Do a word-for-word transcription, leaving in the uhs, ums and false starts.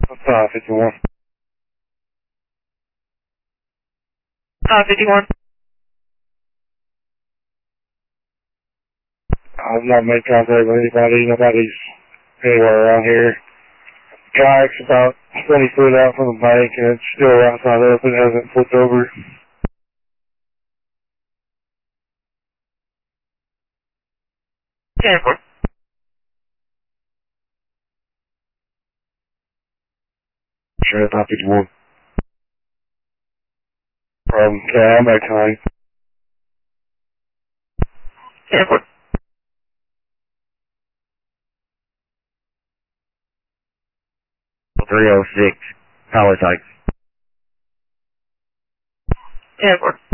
five fifty-one. five fifty-one. I've not made contact with anybody. Nobody's anywhere around here. Kayak's about twenty foot out from the bank and it's still outside up. It hasn't flipped over. ten four. Sure, five fifty-one. Problem. Okay, I'm back tonight. ten four. three oh six, Palisades. ten four.